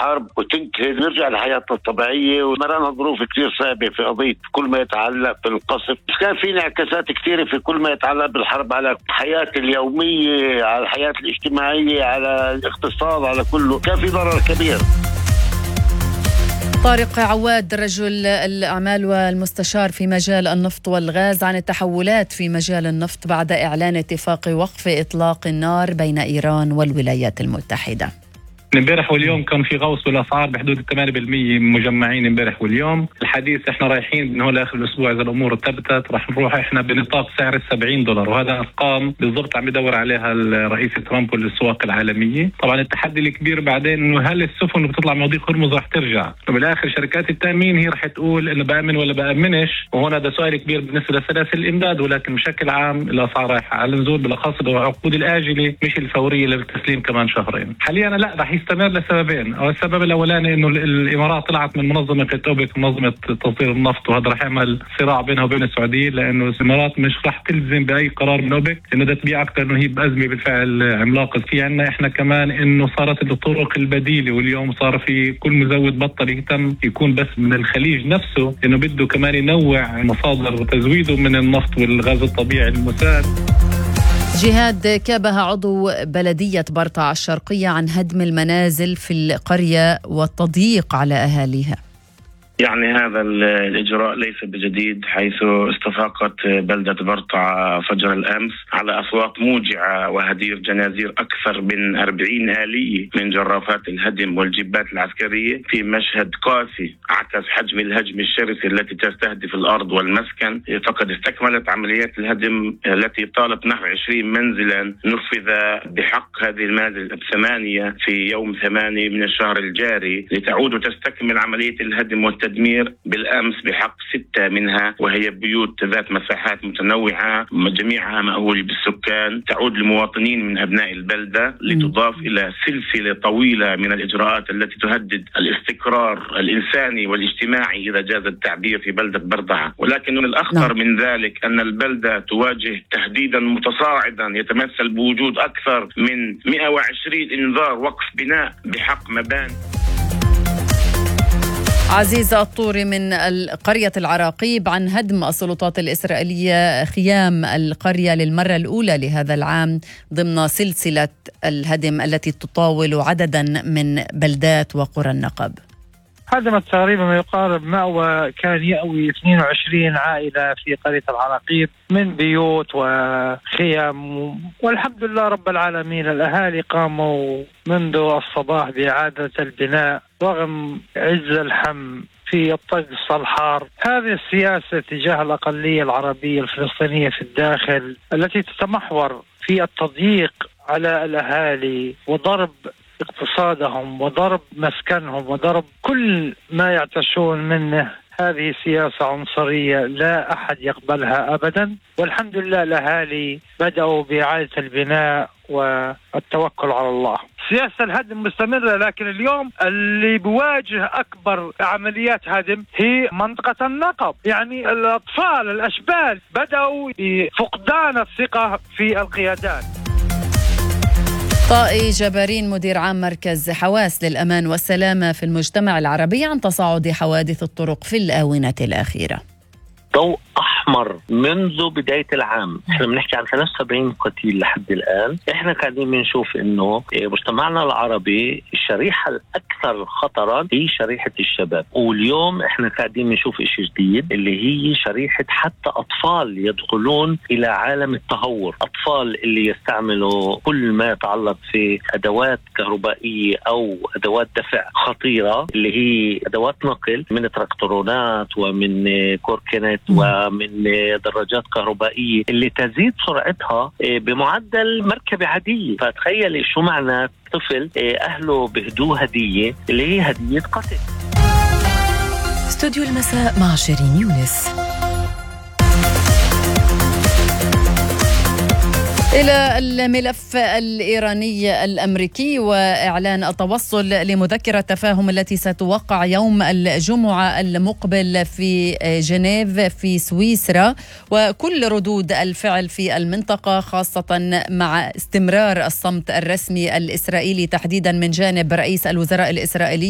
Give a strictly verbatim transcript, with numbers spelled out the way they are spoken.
الحرب وتنتهي نرجع لحياتنا الطبيعية. ومرانا ظروف كتير صعبة في قضية كل ما يتعلق بالقصف، كان في انعكاسات كثيرة في كل ما يتعلق بالحرب على الحياة اليومية، على الحياة الاجتماعية، على الاقتصاد، على كله، كان في ضرر كبير. طارق عواد رجل الأعمال والمستشار في مجال النفط والغاز، عن التحولات في مجال النفط بعد إعلان اتفاق وقف إطلاق النار بين إيران والولايات المتحدة. امبارح واليوم كان في غوص بالاسعار بحدود ثمانية بالمئة مجمعين امبارح واليوم. الحديث احنا رايحين من هون لاخر الاسبوع اذا الامور ثبتت راح نروح احنا بنطاق سعر السبعين دولار، وهذا ارقام بالضبط عم يدور عليها الرئيس ترامب والاسواق العالميه. طبعا التحدي الكبير بعدين انه هل السفن اللي بتطلع من مضيق هرمز راح ترجع، وبالاخر شركات التامين هي راح تقول انه بامن ولا بامنش، وهون هذا سؤال كبير بالنسبه لسلاسل الامداد. ولكن بشكل عام الاسعار رايحه على النزول، بالاخص العقود الاجله مش الفوريه للتسليم كمان شهرين. حاليا لا راح يستمر لسببين. أو السبب الأولاني إنه الإمارات طلعت من منظمة أوبك، منظمة تصدير النفط، وهذا راح يعمل صراع بينها وبين السعودية، لأنه الإمارات مش راح تلزم بأي قرار من أوبك إنه ده تبيع أكثر، إنه هي بأزمة بالفعل عملاقة. في عنا إحنا كمان إنه صارت الطرق البديلة، واليوم صار في كل مزود بطل يهتم يكون بس من الخليج نفسه، إنه بده كمان ينوع مصادر تزويده من النفط والغاز الطبيعي المساعد. جهاد كابه عضو بلدية برطع الشرقية عن هدم المنازل في القرية والتضييق على أهاليها. يعني هذا الإجراء ليس بجديد، حيث استفاقت بلدة برطع فجر الأمس على أصوات موجعة وهدير جنازير أكثر من أربعين آلية من جرافات الهدم والجبات العسكرية في مشهد قاسي عكس حجم الهجم الشرس التي تستهدف الأرض والمسكن. فقد استكملت عمليات الهدم التي طالت نحو عشرين منزلا نفذ بحق هذه المنازل الثمانية في يوم ثمانية من الشهر الجاري، لتعود وتستكمل عملية الهدم والتدمير بالأمس بحق ستة منها، وهي بيوت ذات مساحات متنوعة جميعها مأهول بالسكان، تعود لمواطنين من أبناء البلدة، لتضاف إلى سلسلة طويلة من الإجراءات التي تهدد الاستقرار الإنساني والاجتماعي إذا جاز التعبير في بلدة برطعة. ولكن من الأخطر من ذلك أن البلدة تواجه تهديدا متصاعدا يتمثل بوجود أكثر من مئة وعشرين إنذار وقف بناء بحق مباني. عزيز الطوري من القرية العراقيب عن هدم السلطات الإسرائيلية خيام القرية للمرة الأولى لهذا العام ضمن سلسلة الهدم التي تطاول عددا من بلدات وقرى النقب. هدمت تقريبا ما يقارب مأوى كان يأوي اثنين وعشرين عائلة في قرية العراقيب من بيوت وخيام، والحمد لله رب العالمين الأهالي قاموا منذ الصباح بإعادة البناء رغم عز الحم في الطقس الحار. هذه السياسة تجاه الأقلية العربية الفلسطينية في الداخل التي تتمحور في التضييق على الأهالي وضرب اقتصادهم وضرب مسكنهم وضرب كل ما يعتشون منه، هذه سياسة عنصرية لا أحد يقبلها أبدا. والحمد لله الأهالي بدأوا بإعادة البناء والتوكل على الله. سياسة الهدم مستمرة، لكن اليوم اللي بواجه أكبر عمليات هدم هي منطقة النقب. يعني الأطفال الأشبال بدأوا بفقدان الثقة في القيادات. طائي جبارين مدير عام مركز حواس للأمان والسلامة في المجتمع العربي عن تصاعد حوادث الطرق في الآونة الأخيرة. ضوء أحمر منذ بداية العام، احنا بنحكي عن ثلاثة وسبعين قتيل لحد الآن. احنا قاعدين بنشوف انه مجتمعنا العربي الشريحة الأكثر خطرا هي شريحة الشباب، واليوم احنا قاعدين بنشوف إشي جديد اللي هي شريحة حتى أطفال يدخلون إلى عالم التهور، أطفال اللي يستعملوا كل ما يتعلق في أدوات كهربائية أو أدوات دفع خطيرة اللي هي أدوات نقل من تراكتورونات ومن كوركنات ومن دراجات كهربائية اللي تزيد سرعتها بمعدل مركبة عادية. فتخيلي شو معنى طفل أهله بهدوه هدية اللي هي هدية قتل. استوديو المساء مع شيرين يونس. إلى الملف الإيراني الأمريكي وإعلان التوصل لمذكرة تفاهم التي ستوقع يوم الجمعة المقبل في جنيف في سويسرا، وكل ردود الفعل في المنطقة خاصة مع استمرار الصمت الرسمي الإسرائيلي تحديدا من جانب رئيس الوزراء الإسرائيلي